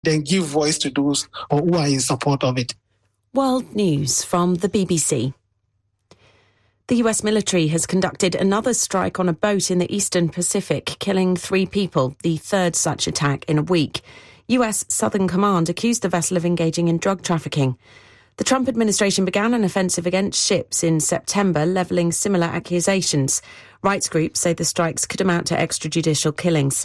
then give voice to those who are in support of it. World News from the BBC. The US military has conducted another strike on a boat in the Eastern Pacific, killing 3 people, the third such attack in a week. US Southern Command accused the vessel of engaging in drug trafficking. The Trump administration began an offensive against ships in September, levelling similar accusations. Rights groups say the strikes could amount to extrajudicial killings.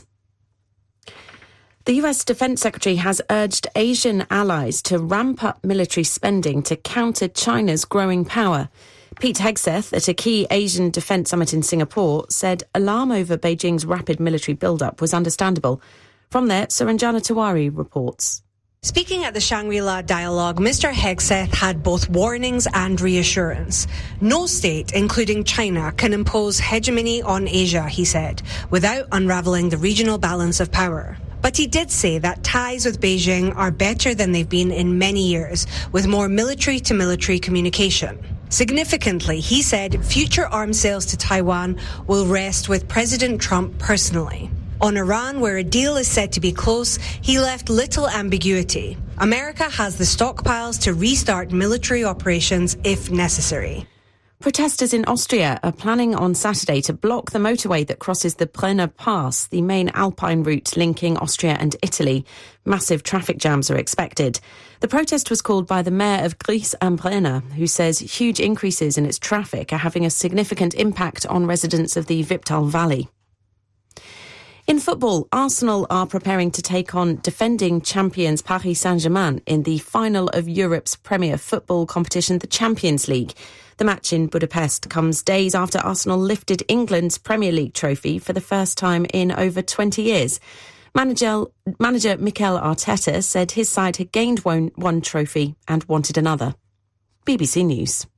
The US Defense Secretary has urged Asian allies to ramp up military spending to counter China's growing power. Pete Hegseth, at a key Asian defence summit in Singapore, said alarm over Beijing's rapid military build-up was understandable. From there, Saranjana Tiwari reports. Speaking at the Shangri-La Dialogue, Mr. Hegseth had both warnings and reassurance. No state, including China, can impose hegemony on Asia, he said, without unravelling the regional balance of power. But he did say that ties with Beijing are better than they've been in many years, with more military-to-military communication. Significantly, he said future arms sales to Taiwan will rest with President Trump personally. On Iran, where a deal is said to be close, he left little ambiguity. America has the stockpiles to restart military operations if necessary. Protesters in Austria are planning on Saturday to block the motorway that crosses the Brenner Pass, the main Alpine route linking Austria and Italy. Massive traffic jams are expected. The protest was called by the mayor of Gries am Brenner, who says huge increases in its traffic are having a significant impact on residents of the Viptal Valley. In football, Arsenal are preparing to take on defending champions Paris Saint-Germain in the final of Europe's premier football competition, the Champions League. The match in Budapest comes days after Arsenal lifted England's Premier League trophy for the first time in over 20 years. Manager Mikel Arteta said his side had gained one trophy and wanted another. BBC News.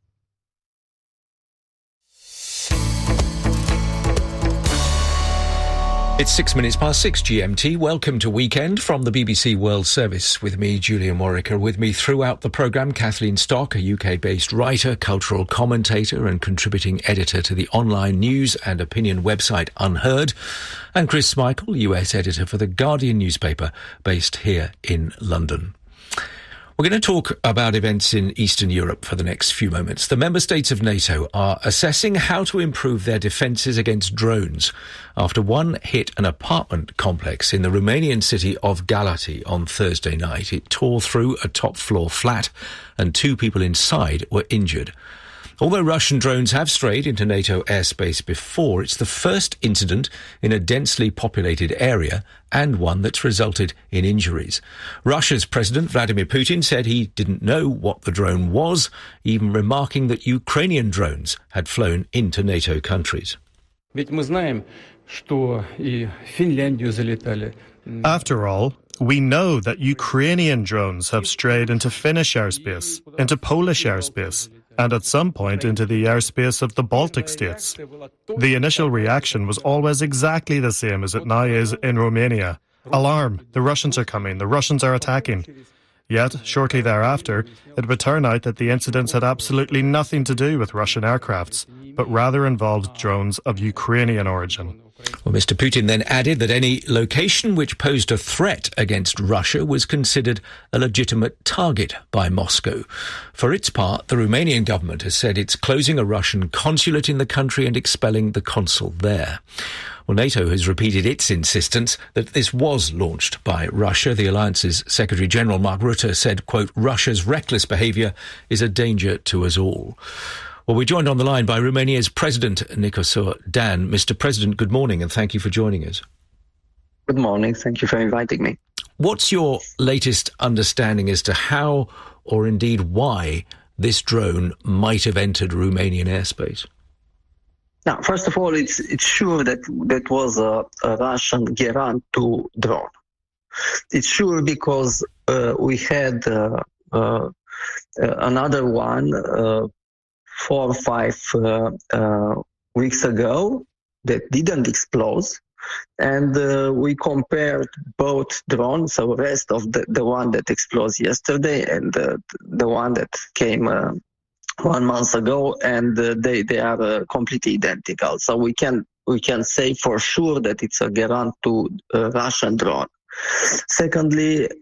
It's 6 minutes past 6 GMT. Welcome to Weekend from the BBC World Service. With me, Julian Warwicker. With me throughout the programme, Kathleen Stock, a UK-based writer, cultural commentator and contributing editor to the online news and opinion website Unheard. And Chris Michael, US editor for The Guardian newspaper, based here in London. We're going to talk about events in Eastern Europe for the next few moments. The member states of NATO are assessing how to improve their defences against drones after one hit an apartment complex in the Romanian city of Galați on Thursday night. It tore through a top-floor flat and 2 people inside were injured. Although Russian drones have strayed into NATO airspace before, it's the first incident in a densely populated area and one that's resulted in injuries. Russia's President Vladimir Putin said he didn't know what the drone was, even remarking that Ukrainian drones had flown into NATO countries. After all, we know that Ukrainian drones have strayed into Finnish airspace, into Polish airspace, and at some point into the airspace of the Baltic states. The initial reaction was always exactly the same as it now is in Romania. Alarm, the Russians are coming, the Russians are attacking. Yet, shortly thereafter, it would turn out that the incidents had absolutely nothing to do with Russian aircrafts, but rather involved drones of Ukrainian origin. Well, Mr. Putin then added that any location which posed a threat against Russia was considered a legitimate target by Moscow. For its part, the Romanian government has said it's closing a Russian consulate in the country and expelling the consul there. Well, NATO has repeated its insistence that this was launched by Russia. The alliance's Secretary-General Mark Rutte said, quote, Russia's reckless behaviour is a danger to us all. Well, we're joined on the line by Romania's President, Nicosur Dan. Mr. President, good morning and thank you for joining us. Good morning. Thank you for inviting me. What's your latest understanding as to how, or indeed why, this drone might have entered Romanian airspace? Now, first of all, it's sure that that was a Russian Geran 2 drone. It's sure because we had another one 4 or 5 weeks ago that didn't explode, and we compared both drones, so the rest of the one that exploded yesterday and the one that came 1 month ago, and they are completely identical. So we can say for sure that it's a Geran 2 Russian drone. Secondly,